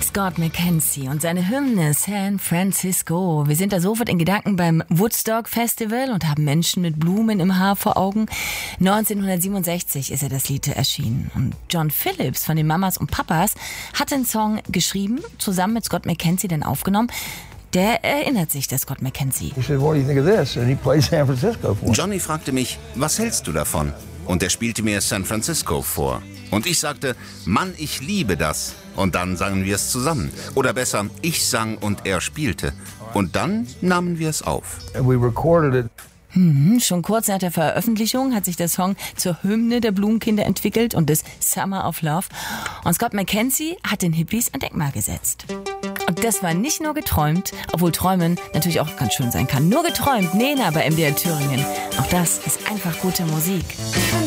Scott McKenzie und seine Hymne San Francisco. Wir sind da sofort in Gedanken beim Woodstock Festival und haben Menschen mit Blumen im Haar vor Augen. 1967 ist das Lied erschienen. Und John Phillips von den Mamas und Papas hat den Song geschrieben, zusammen mit Scott McKenzie dann aufgenommen. Der erinnert sich, der Scott McKenzie. Johnny fragte mich, was hältst du davon? Und er spielte mir San Francisco vor. Und ich sagte, Mann, ich liebe das. Und dann sangen wir es zusammen. Oder besser, ich sang und er spielte. Und dann nahmen wir es auf. Schon kurz nach der Veröffentlichung hat sich der Song zur Hymne der Blumenkinder entwickelt und des Summer of Love. Und Scott McKenzie hat den Hippies ein Denkmal gesetzt. Und das war nicht nur geträumt, obwohl Träumen natürlich auch ganz schön sein kann. Nur geträumt, Nena bei MDR Thüringen. Auch das ist einfach gute Musik.